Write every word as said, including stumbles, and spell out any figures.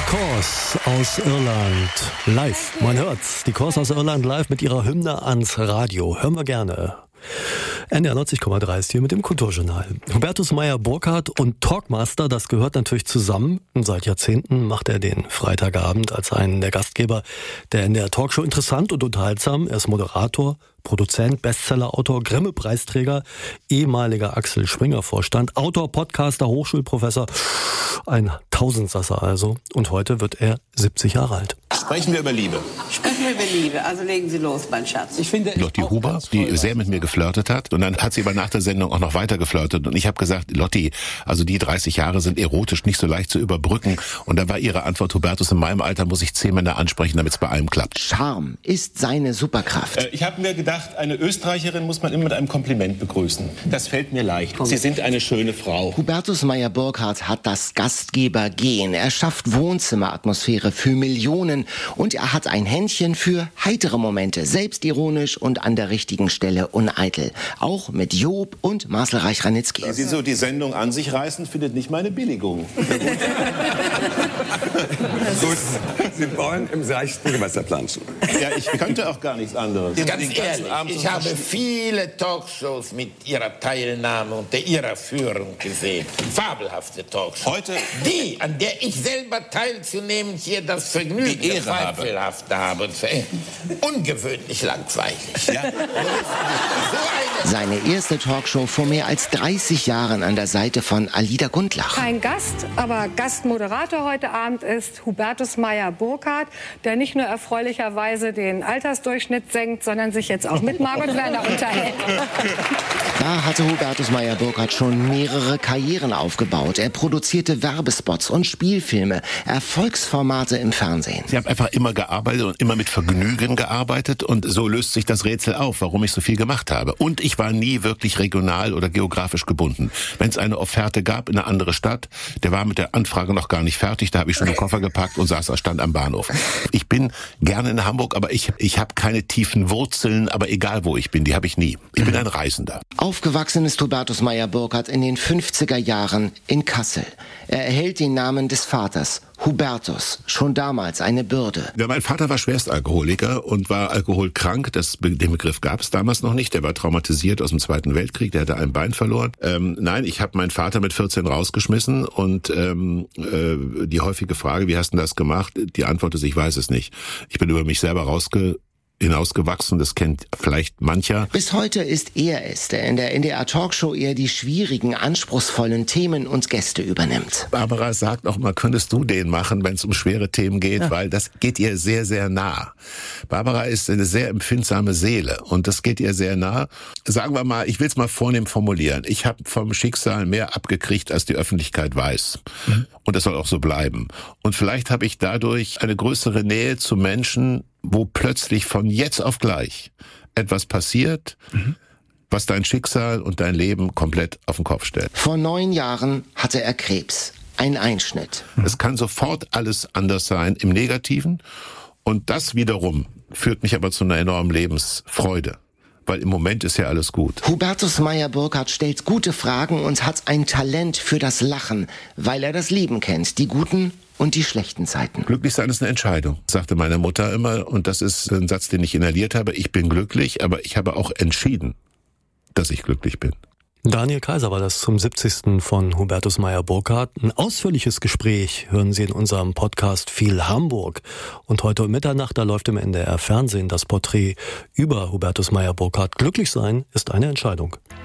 Corrs aus Irland live. Man hört's. Die Corrs aus Irland live mit ihrer Hymne ans Radio. Hören wir gerne. N D R neunzig Komma drei ist hier mit dem Kulturjournal. Hubertus Meyer-Burkhardt und Talkmaster, das gehört natürlich zusammen. Und seit Jahrzehnten macht er den Freitagabend als einen der Gastgeber der N D R Talkshow interessant und unterhaltsam. Er ist Moderator, Produzent, Bestsellerautor, Grimme-Preisträger, ehemaliger Axel Springer-Vorstand, Autor, Podcaster, Hochschulprofessor, ein Tausendsasser also. Und heute wird er siebzig Jahre alt. Sprechen wir über Liebe. Sprechen wir über Liebe, also legen Sie los, mein Schatz. Ich finde Lotti Huber, die sehr mit mir geflirtet hat. Und dann hat sie aber nach der Sendung auch noch weiter geflirtet. Und ich habe gesagt, Lotti, also die dreißig Jahre sind erotisch nicht so leicht zu überbrücken. Und dann war ihre Antwort, Hubertus, in meinem Alter muss ich zehn Männer ansprechen, damit es bei einem klappt. Charme ist seine Superkraft. Äh, ich habe mir gedacht, eine Österreicherin muss man immer mit einem Kompliment begrüßen. Das fällt mir leicht. Sie sind eine schöne Frau. Hubertus Meyer-Burkhardt hat das Gastgebergen. Er schafft Wohnzimmeratmosphäre für Millionen. Und er hat ein Händchen für heitere Momente, selbstironisch und an der richtigen Stelle uneitel. Auch mit Job und Marcel Reich-Ranitzky. Da Sie so die Sendung an sich reißen, findet nicht meine Billigung. Gut, Sie wollen im seichten Gewässer planschen. Ja, ich könnte auch gar nichts anderes. Ganz ehrlich, ich habe viele Talkshows mit Ihrer Teilnahme und der Ihrer Führung gesehen. Fabelhafte Talkshows. Heute, die, an der ich selber teilzunehmen hier das Vergnügen, die Ehre das Zweifelhafte habe. Ungewöhnlich langweilig. Ja? So Seine erste Talkshow vor mehr als dreißig Jahren an der Seite von Alida Gundlach. Kein Gast, aber Gastmoderator heute Abend ist Hubertus Meyer-Burkhardt, der nicht nur erfreulicherweise den Altersdurchschnitt senkt, sondern sich jetzt auch mit Margot Werner unterhält. Da hatte Hubertus Meyer-Burkhardt schon mehrere Karrieren aufgebaut. Er produzierte Werbespots und Spielfilme, Erfolgsformate im Fernsehen. Ich habe einfach immer gearbeitet und immer mit Vergnügen gearbeitet und so löst sich das Rätsel auf, warum ich so viel gemacht habe. Und ich war nie wirklich regional oder geografisch gebunden. Wenn es eine Offerte gab in eine andere Stadt, der war mit der Anfrage noch gar nicht fertig, da habe ich schon den Koffer gepackt und saß stand am Bahnhof. Ich bin gerne in Hamburg, aber ich, ich habe keine tiefen Wurzeln, aber egal wo ich bin, die habe ich nie. Ich bin ein Reisender. Aufgewachsen ist Hubertus Meyer-Burkhardt in den fünfziger Jahren in Kassel. Er erhält den Namen des Vaters, Hubertus, schon damals eine Bürde. Ja, mein Vater war Schwerstalkoholiker und war alkoholkrank. Das, den Begriff gab es damals noch nicht. Der war traumatisiert aus dem Zweiten Weltkrieg. Der hatte ein Bein verloren. Ähm, nein, ich habe meinen Vater mit vierzehn rausgeschmissen. Und ähm, äh, die häufige Frage, wie hast du das gemacht? Die Antwort ist, ich weiß es nicht. Ich bin über mich selber rausge hinausgewachsen, das kennt vielleicht mancher. Bis heute ist er es, der in der N D R Talkshow eher die schwierigen, anspruchsvollen Themen und Gäste übernimmt. Barbara sagt auch mal, könntest du den machen, wenn es um schwere Themen geht, ja. Weil das geht ihr sehr, sehr nah. Barbara ist eine sehr empfindsame Seele und das geht ihr sehr nah. Sagen wir mal, ich will es mal vornehm formulieren. Ich habe vom Schicksal mehr abgekriegt, als die Öffentlichkeit weiß. Mhm. Und das soll auch so bleiben. Und vielleicht habe ich dadurch eine größere Nähe zu Menschen, wo plötzlich von jetzt auf gleich etwas passiert, mhm. was dein Schicksal und dein Leben komplett auf den Kopf stellt. Vor neun Jahren hatte er Krebs. Ein Einschnitt. Mhm. Es kann sofort alles anders sein im Negativen. Und das wiederum führt mich aber zu einer enormen Lebensfreude. Weil im Moment ist ja alles gut. Hubertus Meyer-Burkhardt stellt gute Fragen und hat ein Talent für das Lachen, weil er das Leben kennt, die guten und die schlechten Zeiten. Glücklich sein ist eine Entscheidung, sagte meine Mutter immer. Und das ist ein Satz, den ich inhaliert habe. Ich bin glücklich, aber ich habe auch entschieden, dass ich glücklich bin. Daniel Kaiser war das zum siebzigsten von Hubertus Meyer-Burkhardt. Ein ausführliches Gespräch hören Sie in unserem Podcast Viel Hamburg. Und heute um Mitternacht, da läuft im N D R Fernsehen das Porträt über Hubertus Meyer-Burkhardt. Glücklich sein ist eine Entscheidung.